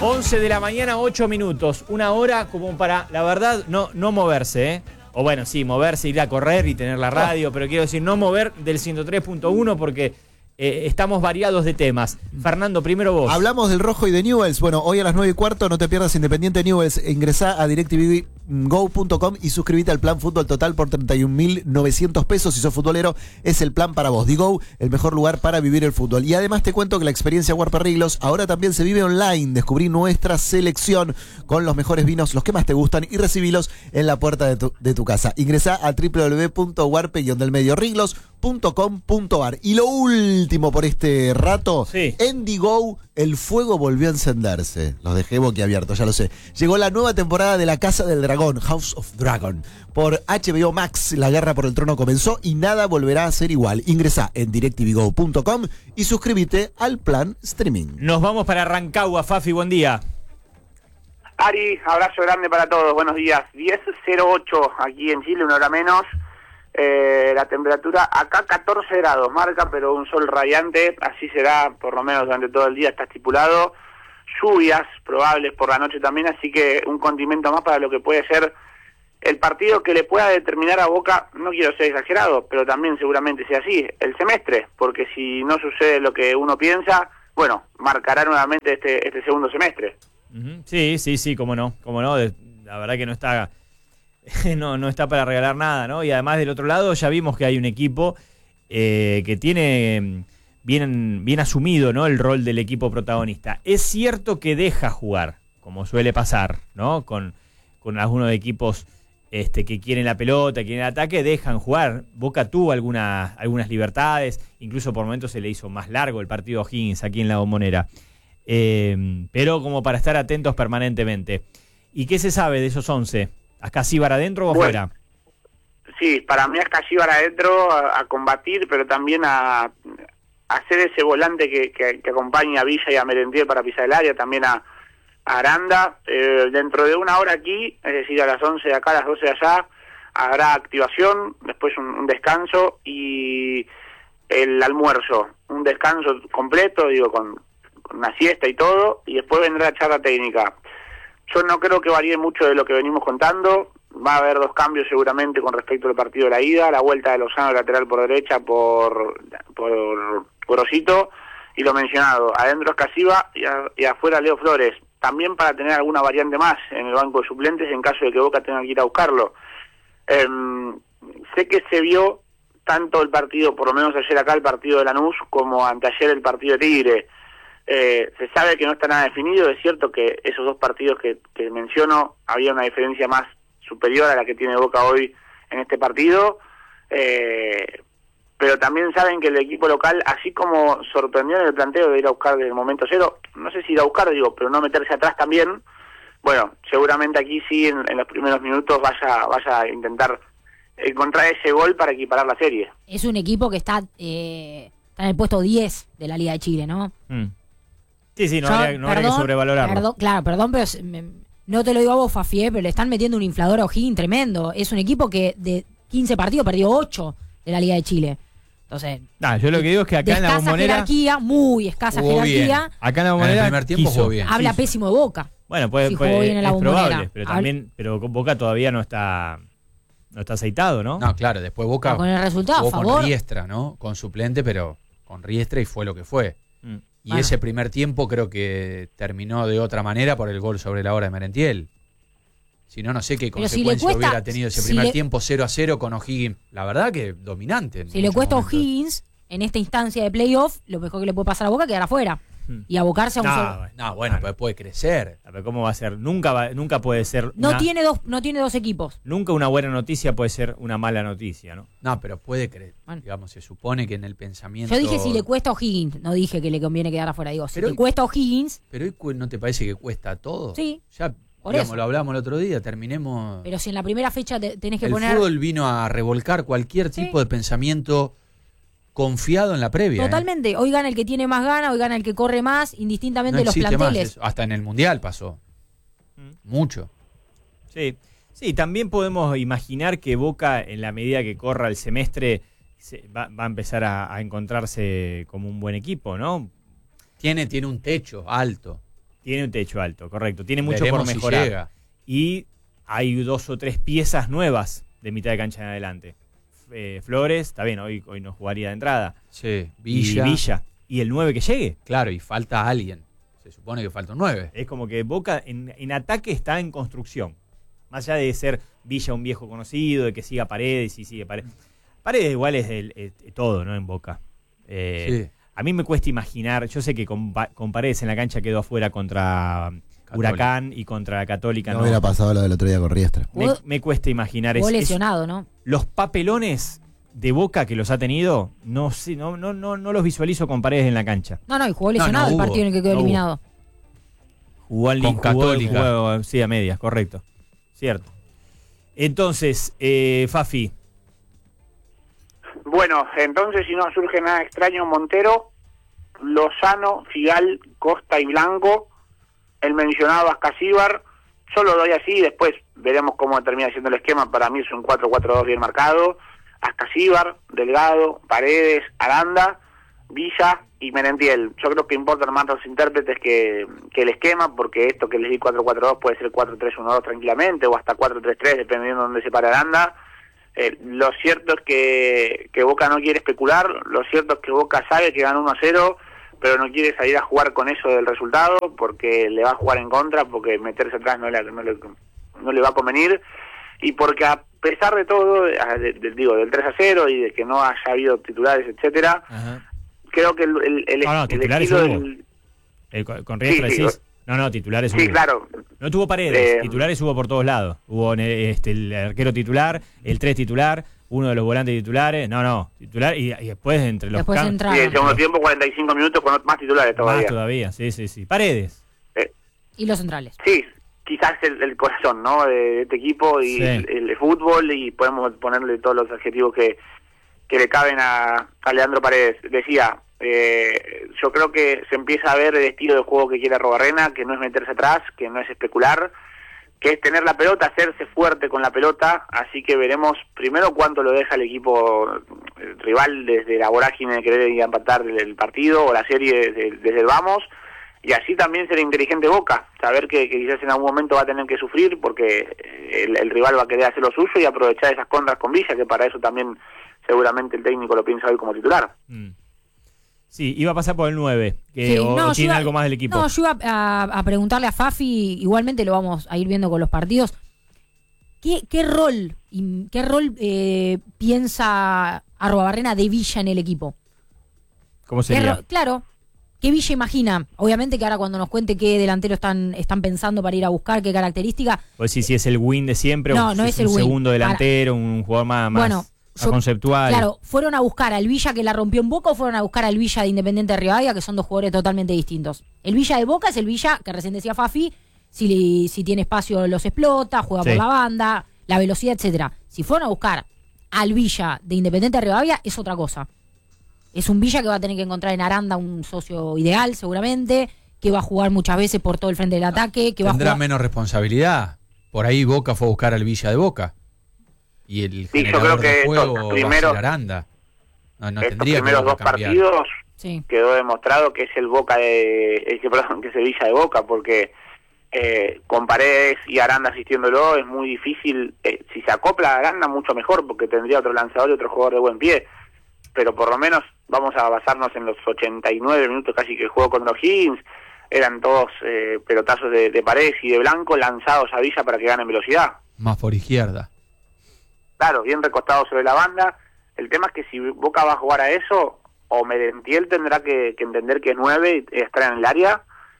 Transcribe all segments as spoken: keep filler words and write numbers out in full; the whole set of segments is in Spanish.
once de la mañana, ocho minutos. Una hora como para, la verdad, no, no moverse, ¿eh? O bueno, sí, moverse, ir a correr y tener la radio, pero quiero decir, no mover del ciento tres punto uno porque eh, estamos variados de temas. Fernando, primero vos. Hablamos del rojo y de Newell's. Bueno, hoy a las nueve y cuarto no te pierdas Independiente Newell's. Ingresá a directv go punto com y suscríbete al plan Fútbol Total por treinta y un mil novecientos pesos. Si sos futbolero, es el plan para vos. Digo, el mejor lugar para vivir el fútbol. Y además te cuento que la experiencia Huarpa Riglos ahora también se vive online. Descubrí nuestra selección con los mejores vinos, los que más te gustan, y recibilos en la puerta de tu, de tu casa. Ingresá a doble u doble u doble u punto huarpe guion del medio riglos punto com punto ar. Y lo último por este rato, sí. En Digo, el fuego volvió a encenderse. Los dejé boquiabiertos, ya lo sé. Llegó la nueva temporada de La Casa del Dragón, House of Dragon. Por H B O Max, la guerra por el trono comenzó y nada volverá a ser igual. Ingresá en directv go punto com y suscríbete al plan streaming. Nos vamos para Rancagua, Fafi, buen día. Ari, abrazo grande para todos, buenos días. diez cero ocho aquí en Chile, una hora menos. Eh, la temperatura acá catorce grados marca, pero un sol radiante, así será por lo menos durante todo el día, está estipulado. Lluvias probables por la noche también, así que un condimento más para lo que puede ser el partido que le pueda determinar a Boca, no quiero ser exagerado, pero también seguramente sea así, el semestre, porque si no sucede lo que uno piensa, bueno, marcará nuevamente este, este segundo semestre. Sí, sí, sí, cómo no, cómo no, la verdad que no está... No, no está para regalar nada, ¿no? Y además del otro lado ya vimos que hay un equipo eh, que tiene bien, bien asumido, ¿no? El rol del equipo protagonista. Es cierto que deja jugar, como suele pasar, ¿no? Con, con algunos equipos este, que quieren la pelota, quieren el ataque, dejan jugar. Boca tuvo algunas, algunas libertades, incluso por momentos se le hizo más largo el partido a O'Higgins aquí en la Bombonera. Eh, pero como para estar atentos permanentemente. ¿Y qué se sabe de esos once? ¿A Casíbar adentro o afuera? Bueno, sí, para mí es Casíbar adentro a, a combatir, pero también a, a hacer ese volante que, que, que acompaña a Villa y a Merentiel para pisar el área, también a, a Aranda. Eh, dentro de una hora aquí, es decir, a las once de acá, a las doce de allá, habrá activación, después un, un descanso y el almuerzo. Un descanso completo, digo, con, con una siesta y todo, y después vendrá la charla técnica. Yo no creo que varíe mucho de lo que venimos contando. Va a haber dos cambios seguramente con respecto al partido de la ida. La vuelta de Lozano lateral por derecha por por Gorosito. Y lo mencionado, adentro es Casiva y, a, y afuera Leo Flores. También para tener alguna variante más en el banco de suplentes en caso de que Boca tenga que ir a buscarlo. Eh, sé que se vio tanto el partido, por lo menos ayer acá, el partido de Lanús, como anteayer el partido de Tigre. Eh, se sabe que no está nada definido. Es cierto que esos dos partidos que, que menciono había una diferencia más superior a la que tiene Boca hoy en este partido, eh, pero también saben que el equipo local, así como sorprendió en el planteo de ir a buscar desde el momento cero, no sé si ir a buscar, digo, pero no meterse atrás también, bueno, seguramente aquí sí en, en los primeros minutos vaya, vaya a intentar encontrar ese gol para equiparar la serie. Es un equipo que está, eh, está en el puesto diez de la Liga de Chile, ¿no? Mm. Sí, sí, no, Yo, habría, no perdón, habría que sobrevalorarlo. Perdón, claro, perdón, pero me, no te lo digo a vos, Fafi, eh, pero le están metiendo un inflador a O'Higgins tremendo. Es un equipo que de quince partidos perdió ocho de la Liga de Chile. Entonces, nah, yo lo que digo es que acá de en la escasa Bombonera... jerarquía, muy escasa jerarquía. Bien. Acá en la Bombonera en el primer tiempo quiso, jugó bien. Habla quiso. pésimo de Boca. Bueno, puede, si puede, jugó bien en la es Bombonera. probable, pero también, pero con Boca todavía no está, no está aceitado, ¿no? No, claro, después Boca Pero con el resultado, jugó a favor. con Riestra, ¿no? Con suplente, pero con Riestra y fue lo que fue. Mm. Y Bueno. ese primer tiempo creo que terminó de otra manera por el gol sobre la hora de Merentiel. Si no, no sé qué Pero si le consecuencia cuesta- hubiera tenido ese si primer le- tiempo cero a cero con O'Higgins. La verdad que dominante. en Si le muchos cuesta a momentos. O'Higgins en esta instancia de playoff, lo mejor que le puede pasar a Boca es quedar afuera Hmm. y abocarse a un No, solo- bueno, No, bueno, pues puede crecer. pero ¿cómo va a ser? Nunca va, nunca puede ser No una, tiene dos, no tiene dos equipos. nunca una buena noticia puede ser una mala noticia, ¿no? No, pero puede crecer. Bueno. Digamos, se supone que en el pensamiento... Yo dije si le cuesta a O'Higgins, no dije que le conviene quedar afuera. Digo, si Pero- le cuesta a O'Higgins, Pero hoy cu- ¿no te parece que cuesta todo? sí. Ya, Por digamos, eso. lo hablamos el otro día, terminemos... Pero si en la primera fecha te- tenés que el poner fútbol vino a revolcar cualquier Sí. tipo de pensamiento confiado en la previa. ¿eh? totalmente, hoy gana el que tiene más gana, hoy gana el que corre más, indistintamente No los existe más planteles. eso. Hasta en el Mundial pasó. Mm. Mucho. Sí, sí, también podemos imaginar que Boca, en la medida que corra el semestre, se, va, va a empezar a, a encontrarse como un buen equipo, ¿no? Tiene, tiene un techo alto. Tiene un techo alto, correcto. Tiene mucho Veremos por si mejorar. llega. Y hay dos o tres piezas nuevas de mitad de cancha en adelante. Eh, Flores, está bien, hoy, hoy no jugaría de entrada. Sí, Villa. Y Villa. Y el nueve que llegue. Claro, y falta alguien. Se supone que falta un nueve. Es como que Boca en, en ataque está en construcción. Más allá de ser Villa un viejo conocido, de que siga Paredes y sigue Paredes. Paredes igual es, el, es todo, ¿no? En Boca. Eh, Sí. A mí me cuesta imaginar, yo sé que con, con Paredes en la cancha quedó afuera contra Católica. Huracán y contra la Católica. No No, hubiera pasado lo del otro día con Riestra. me, me cuesta imaginar Jugó es- es- lesionado, ¿no? los papelones de Boca que los ha tenido, no sé, no, no, no, no los visualizo con Paredes en la cancha. No, no, y jugó No, lesionado no el hubo. partido en el que quedó No hubo. eliminado. Jugó al Con jugó- Católica. jugó- sí, a medias, correcto. Cierto. Entonces, eh, Fafi, Bueno, entonces si no surge nada extraño, Montero, Lozano, Figal, Costa y Blanco, el mencionado Ascasíbar, yo lo doy así, después veremos cómo termina siendo el esquema. Para mí es un cuatro cuatro dos bien marcado. Ascasíbar, Delgado, Paredes, Aranda, Villa y Merentiel. Yo creo que importan más los intérpretes que, que el esquema, porque esto que les di cuatro cuatro dos puede ser cuatro tres uno dos tranquilamente, o hasta cuatro tres tres, dependiendo de dónde se para Aranda. Eh, lo cierto es que, que Boca no quiere especular, lo cierto es que Boca sabe que gana uno a cero, pero no quiere salir a jugar con eso del resultado, porque le va a jugar en contra, porque meterse atrás no le, no le, no le va a convenir, y porque a pesar de todo, de, de, de, digo, del tres a cero y de que no haya habido titulares, etcétera, Ajá. creo que el, el, el, No, no, el titulares estilo hubo. del... Eh, con con Riestra Sí, sí, decís. No, no, titulares Sí, hubo. claro, No tuvo Paredes, Eh, titulares hubo por todos lados. Hubo eh, este, el arquero titular, el tres titular, uno de los volantes titulares. No, no, titular y, y después entre los Después cam- entraron. sí, el segundo tiempo cuarenta y cinco minutos con más titulares más todavía. todavía, sí, sí, sí. Paredes. Eh, Y los centrales. Sí, quizás el, el corazón, ¿no? De este equipo y Sí. el, el de fútbol, y podemos ponerle todos los adjetivos que, que le caben a, a Leandro Paredes. Decía, eh, yo creo que se empieza a ver el estilo de juego que quiere Arrobarrena, que no es meterse atrás, que no es especular, que es tener la pelota, hacerse fuerte con la pelota, así que veremos primero cuánto lo deja el equipo el rival desde la vorágine de querer ir a empatar el partido o la serie desde, desde el vamos, y así también ser inteligente Boca, saber que, que quizás en algún momento va a tener que sufrir porque el, el rival va a querer hacer lo suyo y aprovechar esas contras con Villa, que para eso también seguramente el técnico lo piensa hoy como titular. Mm. Sí, iba a pasar por el nueve. Que, Sí, o, no, o yo tiene iba- algo más del equipo. No, yo iba a, a preguntarle a Fafi, igualmente lo vamos a ir viendo con los partidos. ¿Qué, qué rol y qué rol eh, piensa Arrobarrena de Villa en el equipo? ¿Cómo ¿Qué sería? ro- claro, ¿qué Villa imagina? Obviamente que ahora cuando nos cuente qué delantero están, están pensando para ir a buscar, qué característica. Pues sí, si es el win de siempre No, o no si es es el un win. segundo delantero, un jugador más, más, Bueno, más yo- conceptual. Claro, ¿fueron a buscar al Villa que la rompió en Boca o fueron a buscar al Villa de Independiente de Rivadavia, que son dos jugadores totalmente distintos? El Villa de Boca es el Villa que recién decía Fafi, si, si tiene espacio los explota, juega Sí. por la banda, la velocidad, etcétera. Si fueron a buscar al Villa de Independiente de Rivadavia, es otra cosa. Es un Villa que va a tener que encontrar en Aranda un socio ideal, seguramente, que va a jugar muchas veces por todo el frente del ataque, que va a Tendrá jugar... menos responsabilidad. Por ahí Boca fue a buscar al Villa de Boca. Y el Sí, yo generador creo que de juego estos va a primeros- ser Aranda. No, no Estos tendría que primeros dos Boca cambiar. partidos Sí. quedó demostrado que es el Boca de es que, perdón, que es el Villa de Boca, porque eh, con Paredes y Aranda asistiéndolo es muy difícil. Eh, si se acopla a Aranda mucho mejor, porque tendría otro lanzador y otro jugador de buen pie, pero por lo menos vamos a basarnos en los ochenta y nueve minutos casi que jugó contra O'Higgins, eran todos eh, pelotazos de, de Paredes y de Blanco lanzados a Villa para que gane velocidad. Más por izquierda. Claro, bien recostado sobre la banda. El tema es que si Boca va a jugar a eso, o Merentiel tendrá que, que entender que es nueve y estar en el área,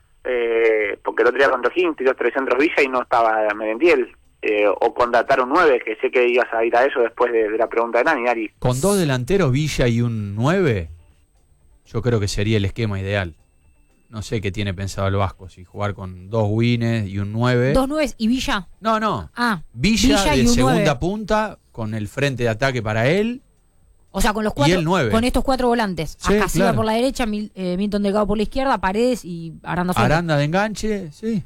eh, porque el otro día contra O'Higgins tiró tres centros Villa y no estaba Merentiel. Eh, o contratar un nueve, que sé que ibas a ir a eso después de, de la pregunta de Nani, Ari. Con dos delanteros, Villa y un nueve, yo creo que sería el esquema ideal. No sé qué tiene pensado el Vasco, si jugar con dos wines y un nueve. Dos nueves y Villa. No, no. Ah, Villa, Villa y de un segunda nueve. punta, con el frente de ataque para él. O sea, con los cuatro, Y el nueve. con estos cuatro volantes. Sí, Ascasíbar claro. por la derecha, Mil- eh, Milton Delgado por la izquierda, Paredes y Aranda Suárez. Aranda de enganche, sí.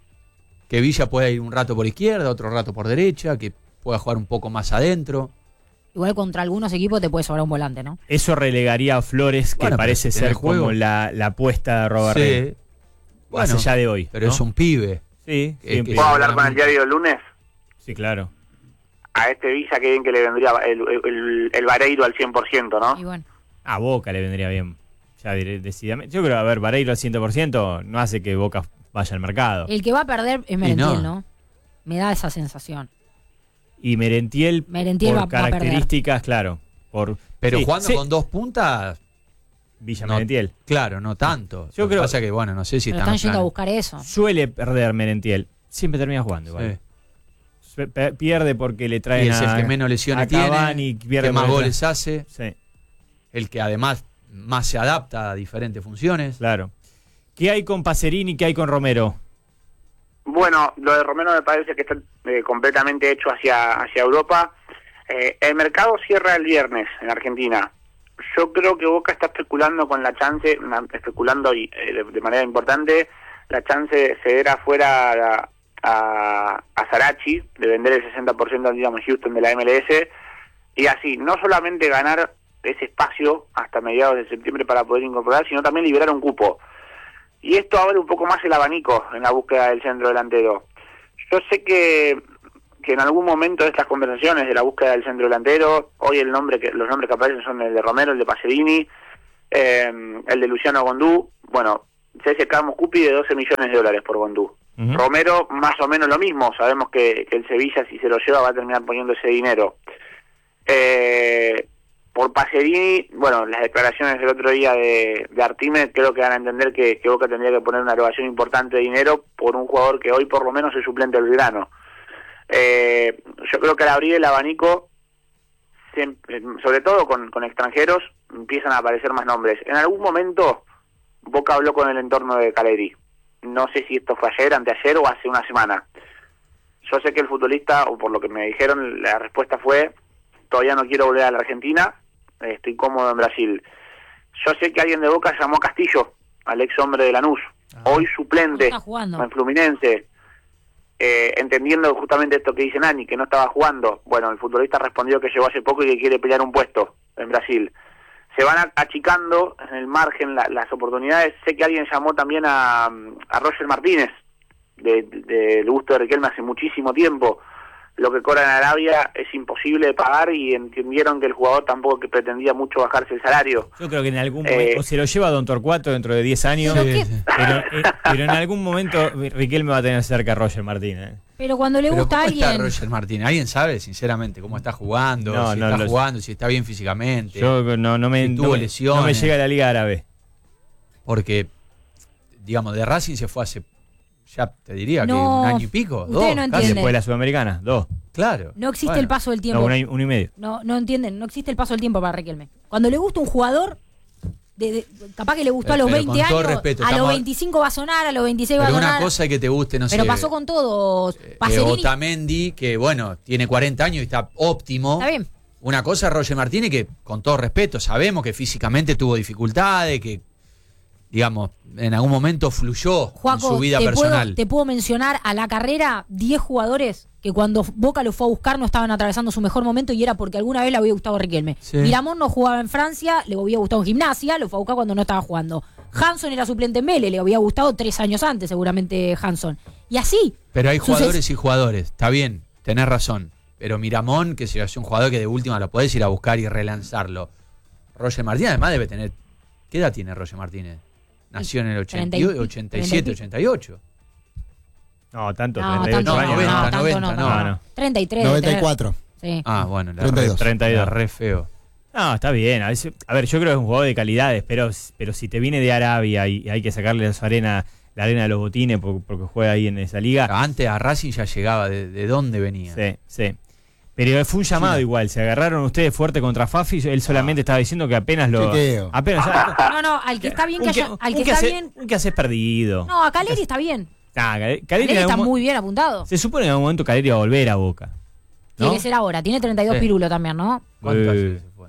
Que Villa pueda ir un rato por izquierda, otro rato por derecha, que pueda jugar un poco más adentro. Igual contra algunos equipos te puede sobrar un volante, ¿no? Eso relegaría a Flores, que Bueno, pero parece si tenés ser juego. como la, la apuesta de Robert Rey. Sí. Bueno, más allá de hoy. Pero ¿no? es un pibe. Sí, que- siempre. que- ¿Puedo hablar con el diario del lunes? Sí, claro. A este Villa que bien que le vendría el, el, el Vareiro al cien por ciento, ¿no? Y bueno. A Boca le vendría bien. Ya dire- decididamente. Yo creo, a ver, Vareiro al cien por ciento no hace que Boca vaya al mercado. El que va a perder es Merentiel, no. ¿no? Me da esa sensación. Y Merentiel, Merentiel por va- va a perder. características, claro. Por, Pero sí, jugando sí, con dos puntas, Villa no- Merentiel. claro, no tanto. Yo Lo que creo- pasa que, bueno, no sé si Pero están están los yendo a planes. buscar eso. Suele perder Merentiel. Siempre termina jugando igual. Sí. Pe- pe- Pierde porque le Y traen es el a, que menos lesiones a tiene, Cavani, pierde que más porque le goles hace, trae- Sí, el que además más se adapta a diferentes funciones. claro. ¿Qué hay con Pacerini? ¿Qué hay con Romero? Bueno, lo de Romero me parece que está eh, completamente hecho hacia, hacia Europa. Eh, el mercado cierra el viernes en Argentina. Yo creo que Boca está especulando con la chance, una- especulando y, eh, de, de manera importante, la chance de ceder afuera a, a, a Sarachi, de vender el sesenta por ciento al Dynamo Houston de la M L S, y así, no solamente ganar ese espacio hasta mediados de septiembre para poder incorporar, sino también liberar un cupo. Y esto abre un poco más el abanico en la búsqueda del centro delantero. Yo sé que, que en algún momento de estas conversaciones de la búsqueda del centro delantero, hoy el nombre que los nombres que aparecen son el de Romero, el de Pacerini, eh, el de Luciano Gondú. Bueno, C S K a Moscú pide doce millones de dólares por Gondú. Ujú. Romero más o menos lo mismo. Sabemos que, que el Sevilla, si se lo lleva, va a terminar poniendo ese dinero. Eh, por Pacerini, bueno, las declaraciones del otro día de, de Artime creo que dan a entender que, que Boca tendría que poner una erogación importante de dinero por un jugador que hoy por lo menos es suplente del Belgrano. Eh, yo creo que al abrir el abanico, se- sobre todo con, con extranjeros, empiezan a aparecer más nombres. En algún momento Boca habló con el entorno de Caleri. No sé si esto fue ayer, anteayer o hace una semana. Yo sé que el futbolista, o por lo que me dijeron, la respuesta fue: todavía no quiero volver a la Argentina, eh, estoy cómodo en Brasil. Yo sé que alguien de Boca llamó a Castillo, al ex hombre de Lanús, hoy suplente No está jugando. en Fluminense, eh, entendiendo justamente esto que dice Nani, que no estaba jugando. Bueno, el futbolista respondió que llegó hace poco y que quiere pelear un puesto en Brasil. Se van a- achicando en el margen la- las oportunidades. Sé que alguien llamó también a, a Roger Martínez, del de, de gusto de Riquelme hace muchísimo tiempo. Lo que cobra en Arabia es imposible de pagar y entendieron que el jugador tampoco que pretendía mucho bajarse el salario. Yo creo que en algún Eh, momento, o se lo lleva Don Torcuato dentro de diez años, ¿Pero Sí, qué? sí. pero, eh, pero en algún momento Riquelme va a tener cerca a Roger Martínez. Pero cuando le Pero gusta a ¿cómo está alguien. Roger Martínez? ¿Alguien sabe, sinceramente, cómo está jugando? No, si no está lo sé. jugando, si está bien físicamente. Yo no, no me, Si tuvo no, me- lesiones. no me llega a la Liga Árabe. Porque, digamos, de Racing se fue hace, ya te diría que No, un año y pico. ustedes Dos, no casi. entienden. Después de la Sudamericana, dos. Claro. No existe Bueno, el paso del No, tiempo. un año- uno y medio. No, no entienden, no existe el paso del tiempo para Riquelme. Cuando le gusta un jugador, de, de- capaz que le gustó a los Pero veinte con todo años, respeto, a los estamos- veinticinco va a sonar, a los veintiséis va a Pero una sonar. cosa es que te guste, no pero sé. pasó con todos. eh, Pacerini, Otamendi, que bueno, tiene cuarenta años y está óptimo. está bien. Una cosa es Roger Martínez, que con todo respeto, sabemos que físicamente tuvo dificultades, que, digamos, en algún momento fluyó en Juaco, su vida te, personal. puedo, te puedo mencionar a la carrera diez jugadores que cuando Boca lo fue a buscar no estaban atravesando su mejor momento y era porque alguna vez le había gustado Riquelme. Sí. Miramón no jugaba en Francia, le había gustado en Gimnasia, lo fue a buscar cuando no estaba jugando. Hanson era suplente en Vélez, le había gustado tres años antes seguramente Hanson. Y así. Pero hay Suces- jugadores y jugadores, está bien, tenés razón. Pero Miramón, que se hace un jugador que de última lo podés ir a buscar y relanzarlo. Roger Martínez además debe tener... ¿Qué edad tiene Roger Martínez? Nació en el ochenta, treinta y- ochenta y siete, ochenta y ocho. No, tanto, No, treinta y ocho tanto años. no, noventa, no, tanto noventa, no, no, no. no. treinta y tres. noventa y cuatro. Sí. Ah, bueno, la treinta y dos. Re, treinta y dos. la re feo. No, está bien. A, veces- a ver, yo creo que es un jugador de calidades, pero, pero si te viene de Arabia y hay que sacarle su arena, la arena de los botines por- porque juega ahí en esa liga. Antes a Racing ya llegaba, ¿de, de dónde venía? Sí, sí. Pero fue un llamado Sí. igual. Se agarraron ustedes fuerte contra Fafi. Él solamente estaba diciendo que apenas lo. Chequeo. Apenas ya- No, no, al que está bien que un que, haya, al un que que está hace- bien. un que haces perdido. No, a Caleri está bien. Nah, Caleri- Caleri Caleri en está algún mo- muy bien apuntado. Se supone que en algún momento Caleri va a volver a Boca. ¿no? Tiene que ser ahora. Tiene treinta y dos Sí. pirulo también, ¿no? ¿Cuánto Eh. hace que se fue?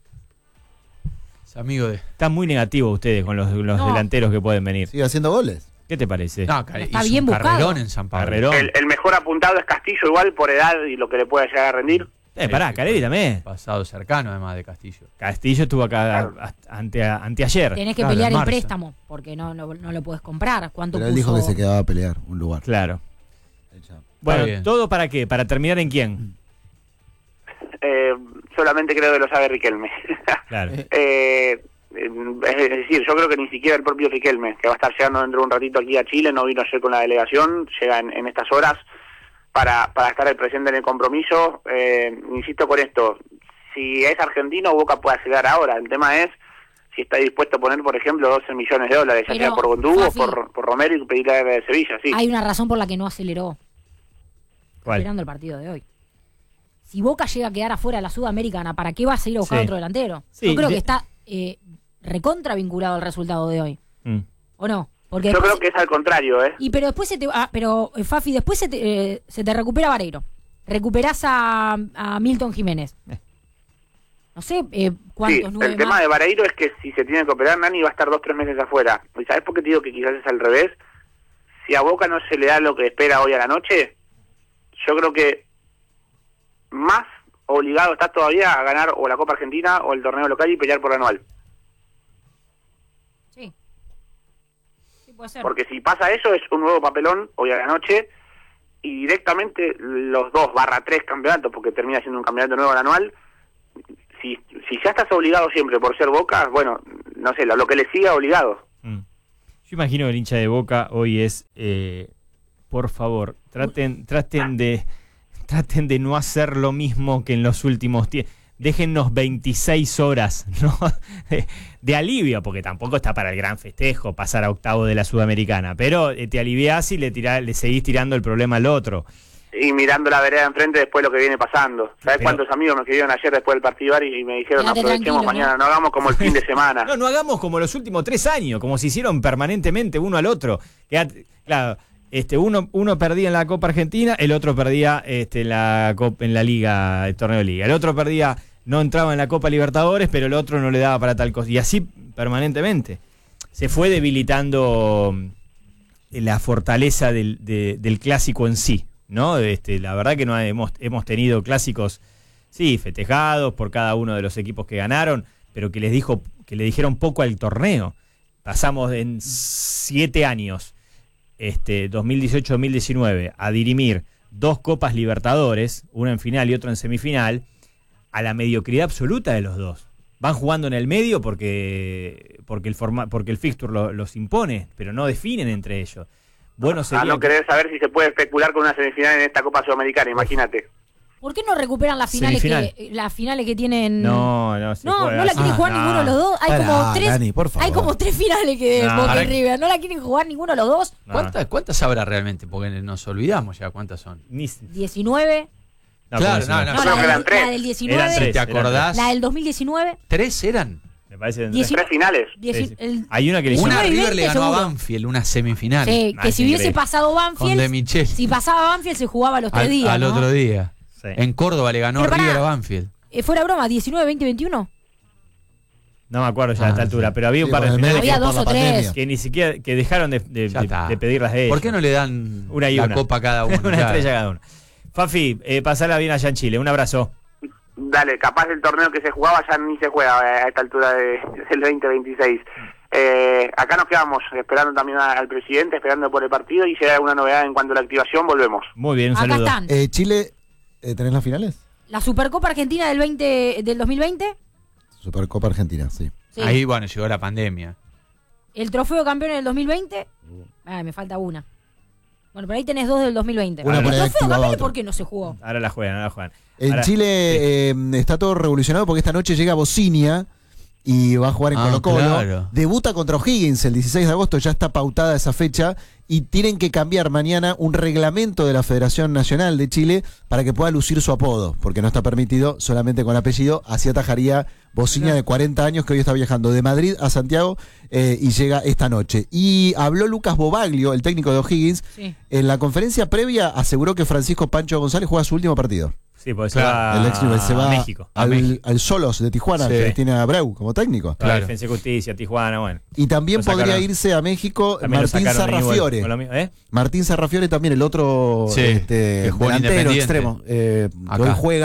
Es amigo de... Están muy negativos ustedes con los, los No. delanteros que pueden venir. Sigue haciendo goles. ¿Qué te parece? No, ca- Está hizo bien un buscado. carrerón en San Pablo. Carrerón. El, el mejor apuntado es Castillo, igual por edad y lo que le pueda llegar a rendir. Eh, pará, Caleri también. Pasado cercano, además de Castillo. Castillo estuvo acá Claro. a- ante, anteayer. Tenés que Claro, pelear en el marzo. préstamo, porque no, no, no lo puedes comprar. ¿Cuánto Pero él puso? dijo que se quedaba a pelear un lugar. Claro. Bueno, bien. ¿todo para qué? ¿Para terminar en quién? Eh, solamente creo que lo sabe Riquelme. Claro. Eh, es decir, yo creo que ni siquiera el propio Riquelme, que va a estar llegando dentro de un ratito aquí a Chile, no vino ayer con la delegación, llega en, en estas horas para, para estar presente en el compromiso. Eh, insisto con esto, si es argentino, Boca puede acceder ahora. El tema es si está dispuesto a poner, por ejemplo, doce millones de dólares, ya Pero, sea por Bondú o Fafi, por, por Romero y pedirle a de Sevilla, sí. Hay una razón por la que no aceleró. ¿Cuál? Esperando el partido de hoy. Si Boca llega a quedar afuera de la Sudamericana, ¿para qué va a seguir a buscar Sí. otro delantero? Sí, Yo creo de- que está eh, recontra vinculado al resultado de hoy. Mm. ¿O no? Porque Yo después creo que es al contrario, ¿eh? Y pero después se te ah, pero eh, Fafi, después se te, eh, se te recupera Vareiro. Recuperás a, a Milton Jiménez. Eh. No sé eh, Sí, cuántos nueve el tema más. de Vareiro es que si se tiene que operar, Nani va a estar dos tres meses afuera. ¿Y sabes por qué te digo que quizás es al revés? Si a Boca no se le da lo que espera hoy a la noche, yo creo que más obligado está todavía a ganar o la Copa Argentina o el torneo local y pelear por anual. Sí. Sí, puede ser. Porque si pasa eso, es un nuevo papelón hoy a la noche y directamente los dos barra tres campeonatos, porque termina siendo un campeonato nuevo al anual. Si, si ya estás obligado siempre por ser Boca, bueno, no sé, lo, lo que le siga obligado. Mm. Yo imagino que el hincha de Boca hoy es, eh, por favor, traten, traten de, traten de no hacer lo mismo que en los últimos tiempos. Déjennos veintiséis horas, ¿no? de, de alivio, porque tampoco está para el gran festejo pasar a octavo de la Sudamericana, pero eh, te aliviás y le, tirá, le seguís tirando el problema al otro. Y mirando la vereda enfrente después lo que viene pasando. ¿Sabes Pero- cuántos amigos me escribieron ayer después del partido y me dijeron Quédate aprovechemos tranquilo, mañana, ¿no? no hagamos como el fin de semana? No, no hagamos como los últimos tres años, como se hicieron permanentemente uno al otro. Quedate- claro, este, uno, uno perdía en la Copa Argentina, el otro perdía este, en, la Copa, en la Liga, el torneo de Liga. El otro perdía, no entraba en la Copa Libertadores, pero el otro no le daba para tal cosa. Y así permanentemente. Se fue debilitando la fortaleza del, de- del clásico en sí, ¿no? Este, la verdad que no hemos, hemos tenido clásicos, sí, festejados por cada uno de los equipos que ganaron, pero que les dijo, que le dijeron poco al torneo. Pasamos en siete años, este, dos mil dieciocho dos mil diecinueve, a dirimir dos Copas Libertadores, una en final y otra en semifinal, a la mediocridad absoluta de los dos. Van jugando en el medio porque porque el forma, porque el fixture lo- los impone, pero no definen entre ellos. Bueno, A sería no que- querer saber si se puede especular con una semifinal en esta Copa Sudamericana, imagínate. ¿Por qué no recuperan las finales Semifinal. que las finales que tienen? No, no se No, juega no la así. quieren Ah, jugar no. ninguno de los dos. Hay Pará, como tres. Dani, por favor. Hay como tres finales que No. Boca Para- y River. No la quieren jugar ninguno de los dos. No. ¿Cuántas, ¿Cuántas habrá realmente? Porque nos olvidamos ya cuántas son. Ni- diecinueve. no, Claro, como no, si no, No, creo la, que del, eran tres. la del diecinueve. Eran tres. ¿Te acordás? La del dos mil diecinueve. ¿Tres eran? Me parece que Dieci- Tres finales. dieci- Sí, sí. el- Hay una que le hicieron- Una diecinueve y River le veinte ganó a seguro. Banfield, una semifinal. Sí, Ah, que es si hubiese increíble. pasado Con Banfield, De Michel. si pasaba Banfield se jugaba los tres al, días. al ¿no? otro día. Sí. En Córdoba le ganó Pero pará. River a Banfield. Eh, fuera broma, diecinueve, veinte, veintiuno. No me acuerdo ya a Ah, esta altura, sí. pero había un Sí, par con de el finales medio Había por dos la o tres. pandemia. que ni siquiera que dejaron de, de, Ya de- está. de pedirlas de ellos. ¿Por qué no le dan Una y la una. copa a cada uno? una Claro. estrella cada uno? Fafi, eh, pasala bien allá en Chile. Un abrazo. Dale, capaz el torneo que se jugaba ya ni se juega a esta altura de, del veinte veintiséis. Eh, acá nos quedamos esperando también a- al presidente, esperando por el partido y si hay alguna novedad en cuanto a la activación, volvemos. Muy bien, un Acá saludo. están. Eh, Chile, eh, ¿tenés las finales? La Supercopa Argentina del veinte del dos mil veinte. Supercopa Argentina, sí. Sí. Ahí, bueno, llegó la pandemia. El trofeo campeón del dos mil veinte. Ay, me falta una. Bueno, pero ahí tenés dos del dos mil veinte. Una ¿El por ahí trofeo activaba campeón otra. por qué no se jugó? Ahora la juegan, ahora la juegan. En Ahora- Chile eh, está todo revolucionado porque esta noche llega Bocinia y va a jugar en Ah, Colo Colo. claro. Debuta contra O'Higgins el dieciséis de agosto, ya está pautada esa fecha y tienen que cambiar mañana un reglamento de la Federación Nacional de Chile para que pueda lucir su apodo, porque no está permitido solamente con apellido. Así atajaría Bocinia de cuarenta años que hoy está viajando de Madrid a Santiago eh, y llega esta noche. Y habló Lucas Bobaglio, el técnico de O'Higgins. Sí. En la conferencia previa aseguró que Francisco Pancho González juega su último partido. Sí, porque se Claro, va El ex nivel se va a México. A al, México. al Solos de Tijuana, Sí. que tiene a Abreu como técnico. La Claro. Defensa y Justicia, Tijuana, bueno. Y también Lo sacaron. podría irse a México También lo Martín sacaron de Newell's Sarrafiore. con lo mismo, ¿eh? Martín Sarrafiore también, el otro Sí, este, que jugó en delantero Independiente. extremo. Eh, Acá. hoy juega,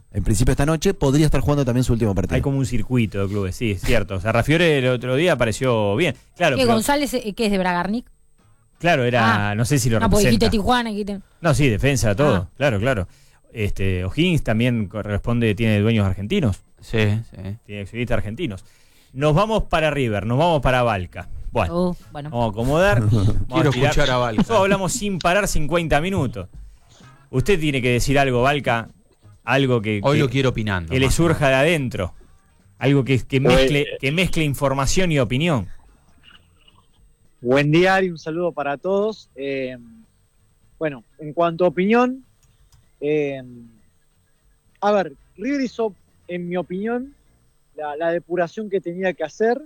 En principio esta noche podría estar jugando también su último partido. Hay como un circuito de clubes, sí, es cierto. O sea, Rafiore el otro día apareció bien. Claro, ¿Qué, pero- González, eh, qué es de Bragarnik? claro, era, Ah. no sé si lo No, porque dijiste representa. Tijuana. Dijiste... No, sí, defensa, todo. Ah. Claro, claro. Este, O'Higgins también corresponde, tiene dueños argentinos, Sí, sí. tiene accionistas argentinos. Nos vamos para River, nos vamos para Balca. Bueno, Oh, bueno. vamos a acomodar. Vamos Quiero tirar. escuchar a Balca. Nosotros hablamos sin parar cincuenta minutos. Usted tiene que decir algo, Balca, algo que, Hoy que- lo quiero opinando. que le más. surja de adentro. Algo que, que, mezcle, que mezcle información y opinión. Buen día, Ari, un saludo para todos. Eh, bueno, en cuanto a opinión, eh, a ver, River hizo, en mi opinión, la, la depuración que tenía que hacer.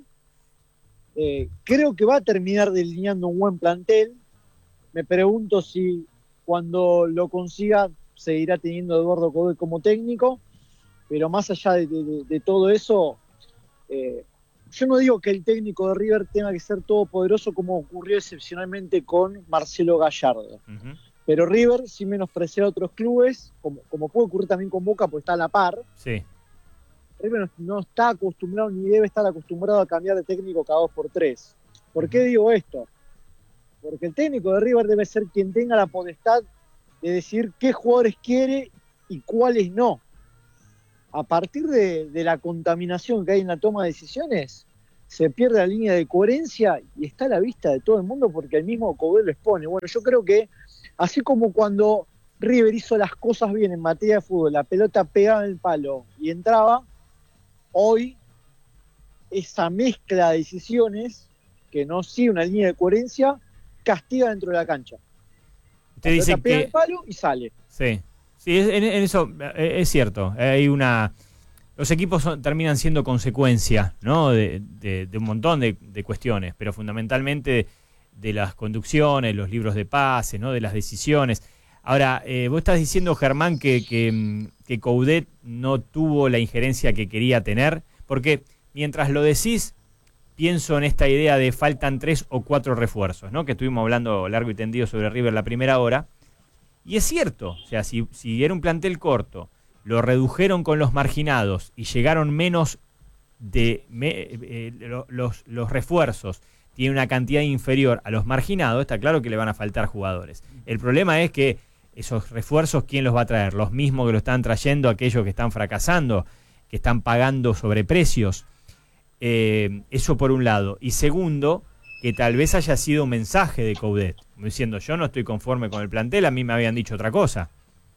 Eh, creo que va a terminar delineando un buen plantel. Me pregunto si cuando lo consiga seguirá teniendo a Eduardo Coudet como técnico, pero más allá de, de- de todo eso, eh, yo no digo que el técnico de River tenga que ser todopoderoso como ocurrió excepcionalmente con Marcelo Gallardo, Ujú. pero River, sin menospreciar a otros clubes, como, como puede ocurrir también con Boca, pues está a la par, Sí. River no, no está acostumbrado ni debe estar acostumbrado a cambiar de técnico cada dos por tres. ¿Por qué digo esto? Porque el técnico de River debe ser quien tenga la potestad de decir qué jugadores quiere y cuáles no. A partir de, de la contaminación que hay en la toma de decisiones, se pierde la línea de coherencia y está a la vista de todo el mundo porque el mismo Coudet lo expone. Bueno, yo creo que así como cuando River hizo las cosas bien en materia de fútbol, la pelota pegaba en el palo y entraba, hoy esa mezcla de decisiones que no sigue una línea de coherencia castiga dentro de la cancha. Usted La dice pelota pega en que... el palo y sale. Sí, sí, es- en, en eso eh, es cierto. Hay una, los equipos son- terminan siendo consecuencia, ¿no? De, de- de un montón de, de cuestiones, pero fundamentalmente de, de las conducciones, los libros de pases, ¿no? De las decisiones. Ahora, eh, vos estás diciendo, Germán, que, que, mm, que Coudet no tuvo la injerencia que quería tener, porque mientras lo decís, pienso en esta idea de faltan tres o cuatro refuerzos, ¿no? Que estuvimos hablando largo y tendido sobre River la primera hora. Y es cierto, o sea, si, si era un plantel corto, lo redujeron con los marginados y llegaron menos de me- eh, lo- los, los refuerzos, tiene una cantidad inferior a los marginados, está claro que le van a faltar jugadores. El problema es que esos refuerzos, ¿quién los va a traer? Los mismos que lo están trayendo, aquellos que están fracasando, que están pagando sobreprecios. Eh, eso por un lado. Y segundo, que tal vez haya sido un mensaje de Coudet, diciendo yo no estoy conforme con el plantel, a mí me habían dicho otra cosa.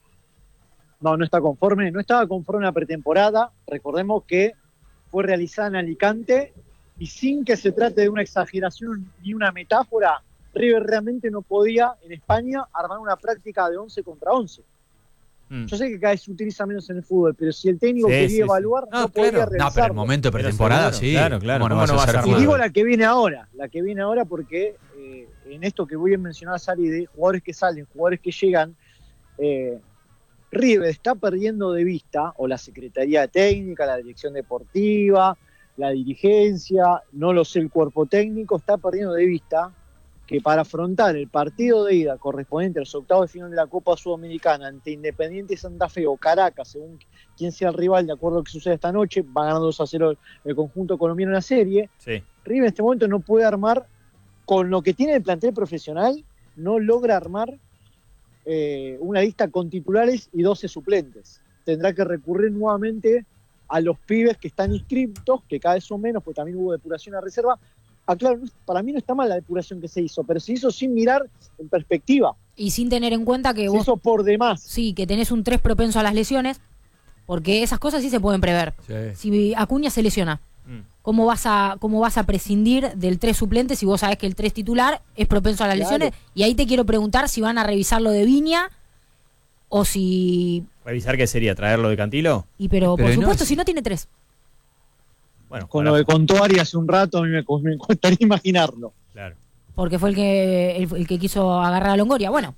No, no está conforme, no estaba conforme en la pretemporada. Recordemos que fue realizada en Alicante y sin que se trate de una exageración ni una metáfora, River realmente no podía en España armar una práctica de once contra once. Mm. Yo sé que cada vez se utiliza menos en el fútbol, pero si el técnico Sí, quería sí, sí. evaluar, no, No, podía claro. No, pero en realizarlo. el momento de Pero pretemporada, seguro, sí. claro, claro. ¿Cómo no ¿Cómo vas no a vas hacer a Y armar? fútbol? digo la que viene ahora, la que viene ahora porque eh, en esto que voy a mencionar, Sari, de jugadores que salen, jugadores que llegan, eh, River está perdiendo de vista, o la Secretaría Técnica, la Dirección Deportiva, la dirigencia, no lo sé, el cuerpo técnico, está perdiendo de vista que para afrontar el partido de ida correspondiente a los octavos de final de la Copa Sudamericana ante Independiente Santa Fe o Caracas, según quien sea el rival, de acuerdo a lo que sucede esta noche, va ganando dos a cero el conjunto colombiano en la serie. Sí. River en este momento no puede armar, con lo que tiene el plantel profesional, no logra armar eh, una lista con titulares y doce suplentes. Tendrá que recurrir nuevamente a los pibes que están inscriptos, que cada vez son menos, porque también hubo depuración a reserva. Aclaro, para mí no está mal la depuración que se hizo, pero se hizo sin mirar en perspectiva. Y sin tener en cuenta que Se vos, hizo por demás. sí, que tenés un tres propenso a las lesiones, porque esas cosas sí se pueden prever. Sí. Si Acuña se lesiona, Mm. ¿cómo vas a cómo vas a prescindir del tres suplente si vos sabés que el tres titular es propenso a las Claro. lesiones? Y ahí te quiero preguntar si van a revisar lo de Viña o si... ¿Revisar qué sería? ¿Traerlo de Cantilo? Y pero, Pero por no, supuesto, si- si no tiene tres. Bueno, Con para- lo que contó Ari hace un rato, a mí me, me costaría imaginarlo. claro. Porque fue el que el, el que quiso agarrar a Longoria. Bueno.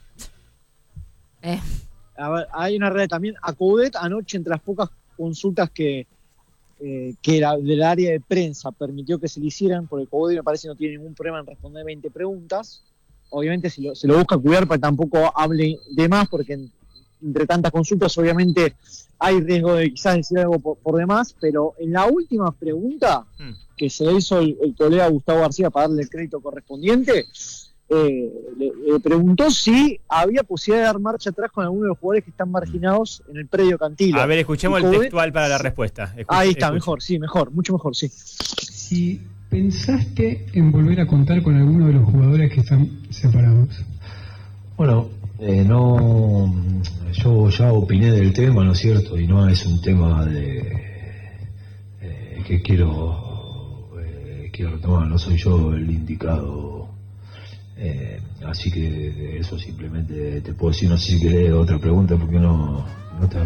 Eh, A ver, hay una realidad también. A Coudet anoche, entre las pocas consultas que, eh, que la, del área de prensa permitió que se le hicieran, porque Coudet me parece no tiene ningún problema en responder veinte preguntas. Obviamente se lo, se lo busca cuidar para que tampoco hable de más, porque entre tantas consultas, obviamente hay riesgo de quizás decir algo por, por demás, pero en la última pregunta Hmm. que se hizo el, el colega Gustavo García para darle el crédito correspondiente, eh, le, le preguntó si había posibilidad de dar marcha atrás con alguno de los jugadores que están marginados en el predio Cantilo. A ver, escuchemos Y el Coudet- textual para la respuesta. Escuch- Ahí está, escuche. mejor, sí, mejor, mucho mejor, sí. Si pensaste en volver a contar con alguno de los jugadores que están separados. Bueno, eh, no, yo ya opiné del tema, ¿no es cierto? Y no es un tema de eh, que quiero, eh, quiero retomar, no soy yo el indicado. Eh, así que de eso simplemente te puedo decir, no sé si querés otra pregunta porque no, no te hago.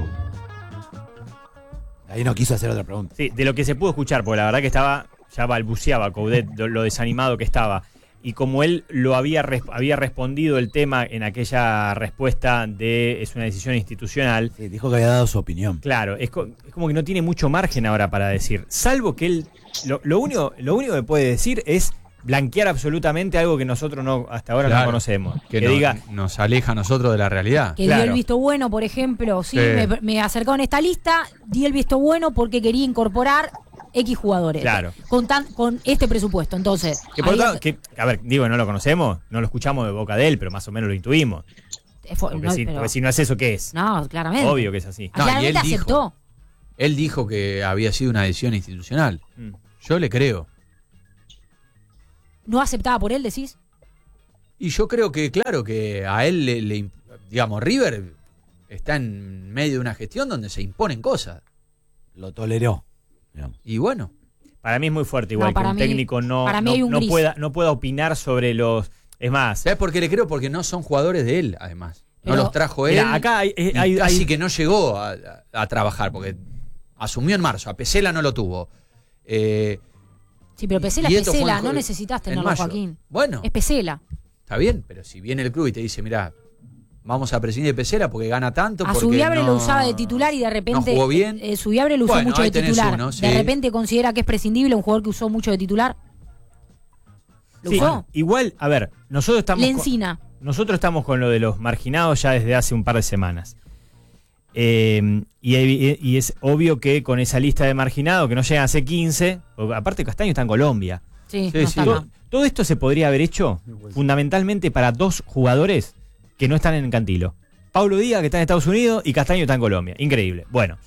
Ahí no quiso hacer otra pregunta. Sí, de lo que se pudo escuchar, porque la verdad que estaba, ya balbuceaba Coudet, lo, lo desanimado que estaba. Y como él lo había, res- había respondido el tema en aquella respuesta de es una decisión institucional, Sí, dijo que había dado su opinión. claro, es, co- es como que no tiene mucho margen ahora para decir. Salvo que él, lo, lo único, lo único que puede decir es blanquear absolutamente algo que nosotros no hasta ahora Claro, no conocemos. Que, Que, no- diga, nos aleja a nosotros de la realidad. Que Claro. dio el visto bueno, por ejemplo, sí, Sí. Me, me acercaron a esta lista, di el visto bueno porque quería incorporar X jugadores. Claro. Con, tan, con este presupuesto. Entonces, que por ahí otro- es- que, a ver, digo, no lo conocemos, no lo escuchamos de boca de él, pero más o menos lo intuimos. es fue- Porque, no, si, pero- porque si no es eso, ¿qué es? no, claramente. Obvio que es así. No, y Claramente él dijo- aceptó. Él dijo que había sido una decisión institucional. Mm. Yo le creo. ¿No aceptaba por él, decís? Y yo creo que, claro, que a él le, le imp- digamos, River está en medio de una gestión donde se imponen cosas. Lo toleró. digamos. Y bueno, Para mí es muy fuerte, igual No, que para un mí- técnico no, para mí no, hay un no gris. pueda, no pueda opinar sobre los. Es más, ¿sabes por qué le creo? Porque no son jugadores de él, además. No Pero- los trajo él. mira, acá hay, y hay- casi hay- que no llegó a, a- a trabajar, porque asumió en marzo. A Pesela no lo tuvo. Eh, Sí, pero Pesela y es esto fue Pesela, en- no necesitas en tenerlo, mayo. Joaquín. Bueno, Es Pesela. está bien, pero si viene el club y te dice, mira, vamos a prescindir de Pesela porque gana tanto. A porque Subiabre no- lo usaba de titular y de repente. No jugó bien. Eh, Subiabre lo usó Bueno, mucho ahí de tenés titular. uno, sí. De repente considera que es prescindible un jugador que usó mucho de titular. ¿Lo sí, usó? igual, a ver, nosotros estamos. con- Lencina. Nosotros estamos con lo de los marginados ya desde hace un par de semanas. Eh, y, y es obvio que con esa lista de marginados que no llegan a C quince, porque aparte Castaño está en Colombia. Sí, Sí, no sí. está Todo, acá. todo esto se podría haber hecho fundamentalmente para dos jugadores que no están en Cantilo. Paulo Díaz, que está en Estados Unidos, y Castaño está en Colombia. Increíble. Bueno,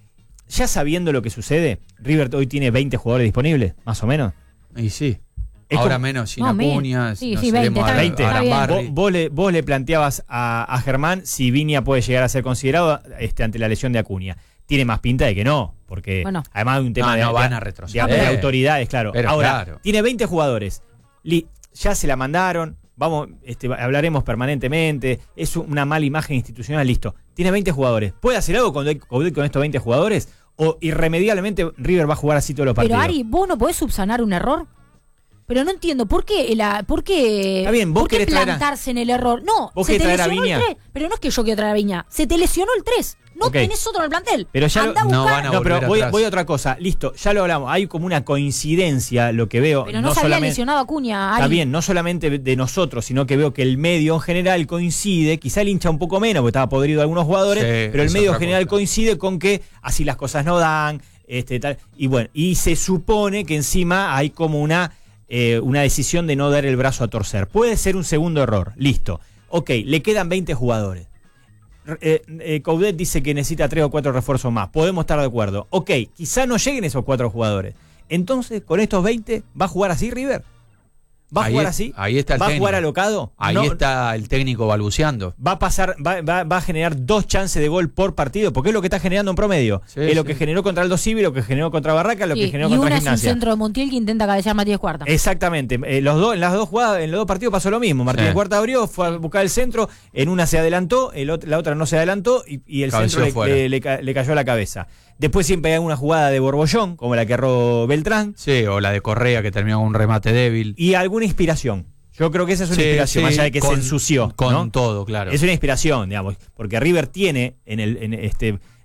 ya sabiendo lo que sucede, River hoy tiene veinte jugadores disponibles, más o menos. Y sí. Es Ahora como- menos, sin No, men- Acuña. sí, nos sí, veinte, iremos está a- bien, veinte. a está bien. Arambarri. Vos, vos le, vos le planteabas a, a Germán si Viña puede llegar a ser considerado este, ante la lesión de Acuña. Tiene más pinta de que no, porque Bueno. además hay un tema No, de, no de- van a de- retroceder. de autoridades, claro. Pero Ahora, claro. tiene veinte jugadores. Li- ya se la mandaron, vamos, este, hablaremos permanentemente, es una mala imagen institucional, listo. Tiene veinte jugadores. ¿Puede hacer algo con, con estos veinte jugadores? ¿O irremediablemente River va a jugar así todos los partidos? Pero Ari, ¿vos no podés subsanar un error? Pero no entiendo, ¿por qué, la, por qué, Está bien, vos por qué querés traer a- plantarse en el error? No, ¿Vos se te querés traer a lesionó Viña? el tres. Pero no es que yo quiero traer a Viña. Se te lesionó el tres. No Ok. tenés otro en el plantel. Pero ya lo- Andá a no buscar. van a No, pero volver voy, atrás. voy a otra cosa. Listo, ya lo hablamos. Hay como una coincidencia, lo que veo. Pero no, se había solamente- lesionado a Acuña, Ari. Está bien, no solamente de nosotros, sino que veo que el medio en general coincide, quizá el hincha un poco menos, porque estaba podrido algunos jugadores, Sí, pero el es medio en otra general cosa. coincide con que así las cosas no dan, este tal. Y bueno, y se supone que encima hay como una, eh, una decisión de no dar el brazo a torcer. Puede ser un segundo error, listo. Ok, le quedan veinte jugadores. Eh, eh, Coudet dice que necesita tres o cuatro refuerzos más. Podemos estar de acuerdo. Ok, quizá no lleguen esos cuatro jugadores. Entonces, con estos veinte, ¿va a jugar así River? ¿Va a Ahí jugar es- así? ahí está el ¿Va a técnico. jugar alocado? Ahí No, está el técnico balbuceando. Va a pasar, va, va- va a generar dos chances de gol por partido, porque es lo que está generando en promedio. Sí, es lo sí. que generó contra Aldo Civi, lo que generó contra Barraca, lo Sí, que generó y contra una es un Gimnasia. centro de Montiel que intenta cabecear Matías Cuarta. Exactamente. Eh, los dos, en las dos jugadas, en los dos partidos pasó lo mismo. Martínez Sí. Cuarta abrió, fue a buscar el centro, en una se adelantó, el ot- la otra no se adelantó y, y el Cabeció centro le, fuera. le- le ca- le cayó a la cabeza. Después siempre hay una jugada de Borbollón, como la que erró Beltrán, Sí, o la de Correa que terminó con un remate débil. y alguna inspiración. Yo creo que esa es una Sí, inspiración, sí, más allá de que con- se ensució. Con ¿no? todo, claro. Es una inspiración, digamos, porque River tiene en el en este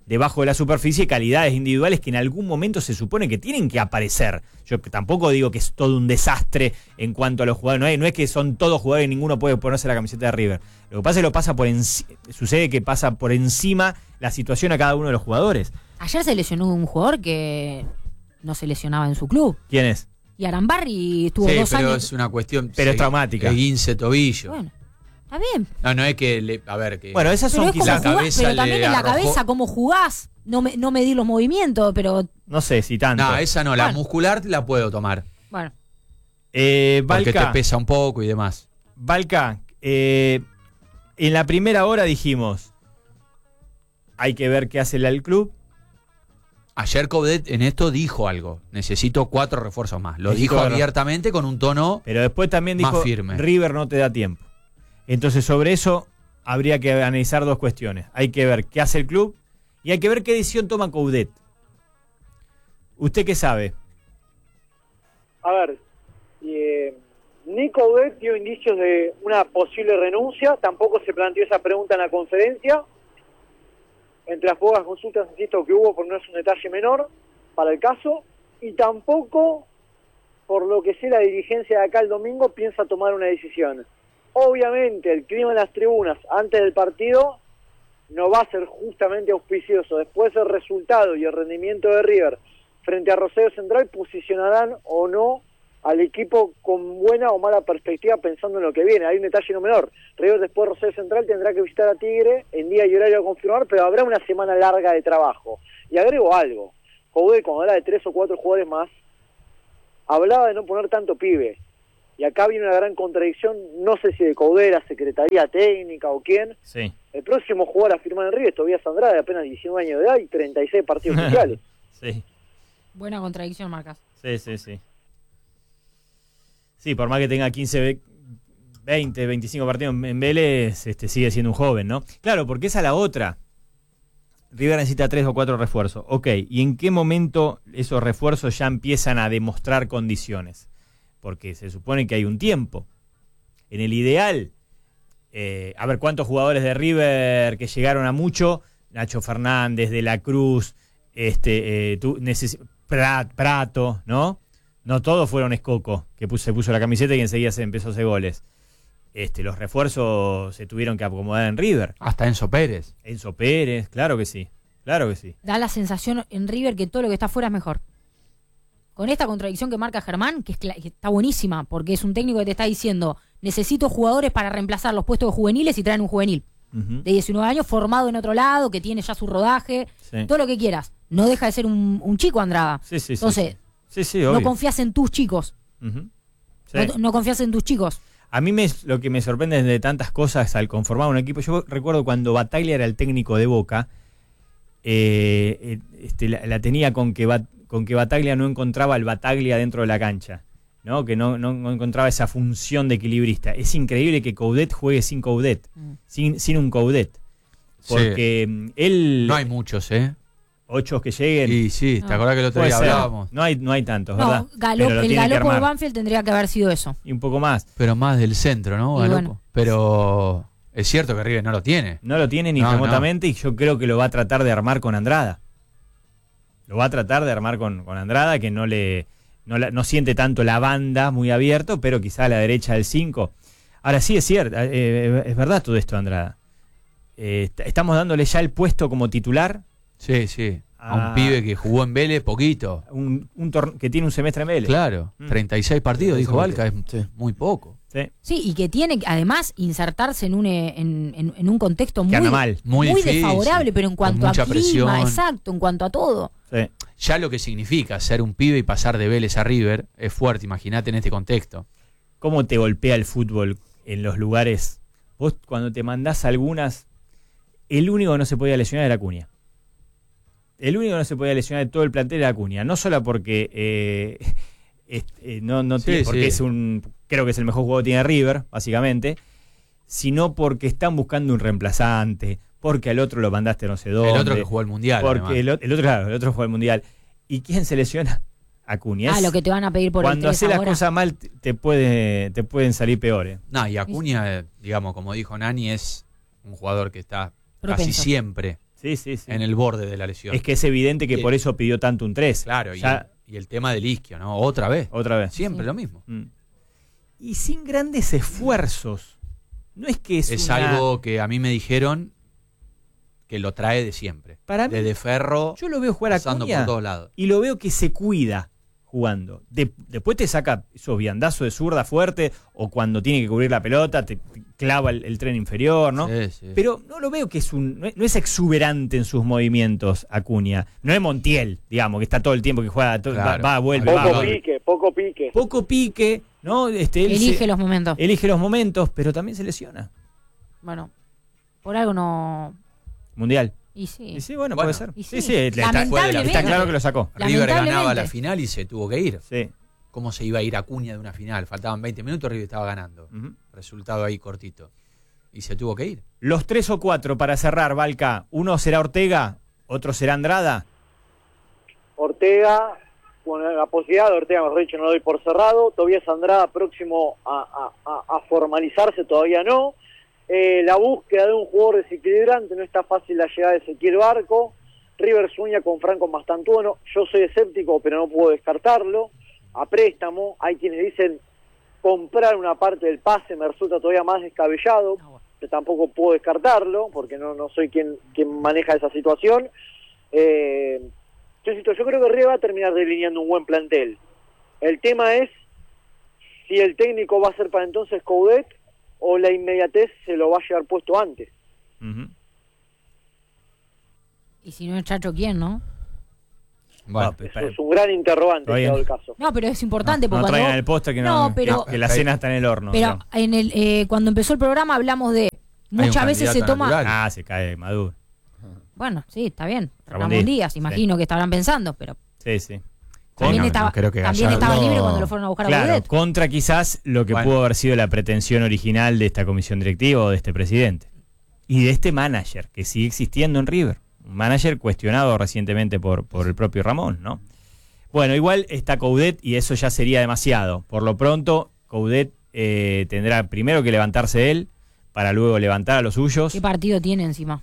debajo de la superficie calidades individuales que en algún momento se supone que tienen que aparecer. Yo tampoco digo que es todo un desastre en cuanto a los jugadores, no es, no es que son todos jugadores y ninguno puede ponerse la camiseta de River. Lo que pasa es que lo pasa por enci- sucede que pasa por encima la situación a cada uno de los jugadores. Ayer se lesionó un jugador que no se lesionaba en su club. ¿Quién es? Y Arambarri estuvo Sí, dos pero años. es una cuestión. Pero es se- traumática. esguince tobillo. Bueno, está bien. No, no es que. Le, a ver, que. Bueno, esas Pero son es como quizás, jugás, cabeza pero le también en la arrojó- cabeza, cómo jugás, no, me, no medir los movimientos, pero no sé si tanto. No, esa no, la Bueno. muscular la puedo tomar. bueno. Eh, Porque te Valca, pesa un poco y demás. Valca, eh, en la primera hora dijimos, hay que ver qué hace el, el club. Ayer Coudet en esto dijo algo. Necesito cuatro refuerzos más. Lo Necesito dijo cuatro. abiertamente con un tono. Pero después también Más dijo, firme. River no te da tiempo. Entonces sobre eso habría que analizar dos cuestiones. Hay que ver qué hace el club y hay que ver qué decisión toma Coudet. ¿Usted qué sabe? A ver, eh, Nico Coudet dio indicios de una posible renuncia, tampoco se planteó esa pregunta en la conferencia. Entre las pocas consultas, insisto, que hubo, porque no es un detalle menor para el caso, y tampoco, por lo que sé, la dirigencia de acá el domingo piensa tomar una decisión. Obviamente, el clima en las tribunas antes del partido no va a ser justamente auspicioso. Después el resultado y el rendimiento de River frente a Rosario Central posicionarán o no al equipo con buena o mala perspectiva pensando en lo que viene. Hay un detalle no menor. River después de Rosario Central tendrá que visitar a Tigre en día y horario a confirmar, pero habrá una semana larga de trabajo. Y agrego algo. Coudet, cuando habla de tres o cuatro jugadores más, hablaba de no poner tanto pibe. Y acá viene una gran contradicción, no sé si de Coudet, la Secretaría Técnica o quién. Sí. El próximo jugador a firmar en River es Tobías Andrade, de apenas diecinueve años de edad y treinta y seis partidos oficiales. Sí, Buena contradicción, Marcas. sí, sí, sí. Sí, por más que tenga quince, veinte, veinticinco partidos en Vélez, este, sigue siendo un joven, ¿no? Claro, porque esa es la otra. River necesita tres o cuatro refuerzos. Ok, ¿y en qué momento esos refuerzos ya empiezan a demostrar condiciones? Porque se supone que hay un tiempo. En el ideal, eh, a ver, ¿cuántos jugadores de River que llegaron a mucho? Nacho Fernández, De la Cruz, este, eh, tú, neces- Prat, Prato, ¿no? No todos fueron Escoco, que puso, se puso la camiseta y enseguida se empezó a hacer goles. Este, los refuerzos se tuvieron que acomodar en River. Hasta Enzo Pérez. Enzo Pérez, claro que sí, claro que sí. Da la sensación en River que todo lo que está afuera es mejor. Con esta contradicción que marca Germán, que, es cla- que está buenísima, porque es un técnico que te está diciendo, necesito jugadores para reemplazar los puestos de juveniles y traen un juvenil Ujú. de diecinueve años, formado en otro lado, que tiene ya su rodaje, Sí. todo lo que quieras. No deja de ser un, un chico, Andrada. Sí, sí, sí, Entonces, sí, sí, no obvio. confías en tus chicos. Ujú. Sí. No, no confías en tus chicos. A mí me, lo que me sorprende de tantas cosas al conformar un equipo, yo recuerdo cuando Bataglia era el técnico de Boca, eh, eh, este, la, la tenía con que, Bat- con que Bataglia no encontraba el Bataglia dentro de la cancha, ¿no? Que no, no, no encontraba esa función de equilibrista. Es increíble que Coudet juegue sin Coudet, Mm. sin, sin un Coudet. Porque mm, él... No hay muchos, ¿eh? Ocho que lleguen... Y sí, ¿te No. acordás que el otro puede día ser. hablábamos? No hay, no hay tantos, No, ¿verdad? Galo- Pero lo el tienen que galopo de armar. Banfield tendría que haber sido eso. Y un poco más. Pero más del centro, ¿no? Y Galopo? bueno. Pero es cierto que River no lo tiene. No lo tiene ni No, remotamente y yo creo que lo va a tratar de armar con Andrada. Lo va a tratar de armar con, con Andrada, que no le no, la- no siente tanto la banda muy abierto, pero quizá a la derecha del cinco. Ahora sí es cierto, eh, es verdad todo esto, Andrada. Eh, est- estamos dándole ya el puesto como titular Sí, sí. A Ah. un pibe que jugó en Vélez poquito. un, un tor- que tiene un semestre en Vélez. Claro. Mm. treinta y seis partidos, dijo treinta y Valca. seis, Es sí. muy poco. Sí. Sí, y que tiene que además insertarse en un, eh, en, en- en un contexto muy, anda mal. Muy muy difícil, desfavorable, pero en con cuanto a mucha clima, presión. exacto, en cuanto a todo. Sí. Ya lo que significa ser un pibe y pasar de Vélez a River es fuerte, imagínate en este contexto. ¿Cómo te golpea el fútbol en los lugares? Vos cuando te mandás algunas, el único que no se podía lesionar era Acuña. El único que no se podía lesionar de todo el plantel era Acuña. No solo porque eh, es- eh, no, no Sí, tiene, porque sí. es un, creo que es el mejor jugador que tiene River, básicamente, sino porque están buscando un reemplazante, porque al otro lo mandaste no sé dónde. El otro que jugó el Mundial. Porque el, además. o- el otro, claro, el otro jugó el Mundial. ¿Y quién se lesiona? Acuña. Ah, Es- lo que te van a pedir por el cuando tres haces las ahora. cosas mal te, te puede, te pueden salir peores. No, y Acuña, eh, digamos, como dijo Nani, es un jugador que está Propenso. casi siempre Sí, sí, sí. en el borde de la lesión. Es que es evidente que Sí. por eso pidió tanto un tres. Claro, y, Ya, el, y el tema del isquio, ¿no? Otra vez. otra vez. Siempre Sí. lo mismo. Mm. Y sin grandes esfuerzos. No es que es, Es una- algo que a mí me dijeron que lo trae de siempre. Para mí, Desde Ferro, yo lo veo jugar a pasando Acuña por todos lados. y lo veo que se cuida jugando. De- después te saca esos viandazos de zurda fuerte o cuando tiene que cubrir la pelota, te clava el, el tren inferior, ¿no? Sí, sí. Pero no lo veo que es un no es, no es exuberante en sus movimientos Acuña. No es Montiel, digamos, que está todo el tiempo que juega, to- Claro. va, va, vuelve, Poco va, Poco vuelve. pique, poco pique. Poco pique, ¿no? Este, él Elige se- los momentos. elige los momentos, pero también se lesiona. Bueno, por algo no. Mundial. Y sí. Y sí, bueno, Bueno, puede ser. y sí, sí. sí, está, Lamentablemente. está claro que lo sacó. River ganaba Lamentablemente. la final y se tuvo que ir. Sí. ¿Cómo se iba a ir Acuña de una final? Faltaban veinte minutos, River estaba ganando. Ujú. Resultado ahí cortito. Y se tuvo que ir. Los tres o cuatro para cerrar, Valca. Uno será Ortega, otro será Andrada. Ortega, con la posibilidad de Ortega, mejor dicho, no lo doy por cerrado. Tobías Andrada próximo a, a- a- a formalizarse, todavía no. Eh, la búsqueda de un jugador desequilibrante, no está fácil la llegada de Ezequiel Barco. River sueña con Franco Mastantuono. Yo soy escéptico, pero no puedo descartarlo. A préstamo, hay quienes dicen comprar una parte del pase, me resulta todavía más descabellado. Yo tampoco puedo descartarlo, porque no, no soy quien, quien maneja esa situación. Eh, yo, insisto, yo creo que River va a terminar delineando un buen plantel. El tema es si el técnico va a ser para entonces Coudet o la inmediatez se lo va a llevar puesto antes. Ujú. Y si no es Chacho, ¿quién, no? Bueno, Ah, pe- Eso es un gran interrogante, Está bien. dado el caso. No, pero es importante No porque traigan cuando- el postre que, no, No, pero- que la cena está en el horno. Pero ¿no? en el eh, cuando empezó el programa hablamos de muchas un veces se candidato toma. natural. Ah, se cae Maduro. Bueno, sí, está bien. Ramón Ramón Díaz, Díaz, imagino que estarán pensando, pero Sí, sí. también no, estaba, no creo que también haya- estaba no. libre cuando lo fueron a buscar a Claro, Baudet. contra quizás lo que Bueno. pudo haber sido la pretensión original de esta comisión directiva o de este presidente. Y de este manager que sigue existiendo en River. Un manager cuestionado recientemente por, por el propio Ramón, ¿no? Bueno, igual está Coudet y eso ya sería demasiado. Por lo pronto, Coudet eh, tendrá primero que levantarse él para luego levantar a los suyos. ¿Qué partido tiene encima?